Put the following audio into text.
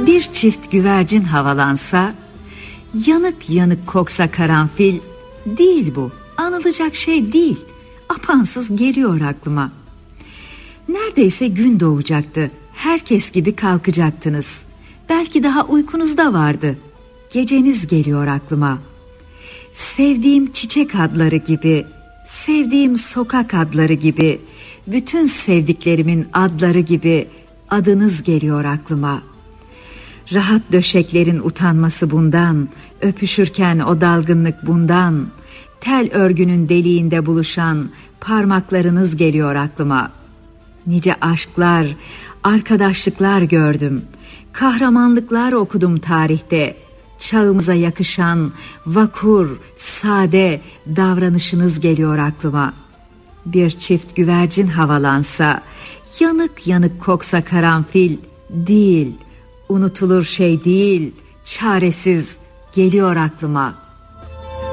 Bir çift güvercin havalansa, yanık yanık koksa karanfil, değil bu, anılacak şey değil, apansız geliyor aklıma. Neredeyse gün doğacaktı, herkes gibi kalkacaktınız. Belki daha uykunuzda vardı, geceniz geliyor aklıma. Sevdiğim çiçek adları gibi, sevdiğim sokak adları gibi, bütün sevdiklerimin adları gibi adınız geliyor aklıma. Rahat döşeklerin utanması bundan, öpüşürken o dalgınlık bundan, tel örgünün deliğinde buluşan parmaklarınız geliyor aklıma. Nice aşklar, arkadaşlıklar gördüm, kahramanlıklar okudum tarihte. Çağımıza yakışan vakur, sade davranışınız geliyor aklıma. Bir çift güvercin havalansa, yanık yanık koksa karanfil, değil, unutulur şey değil, çaresiz geliyor aklıma.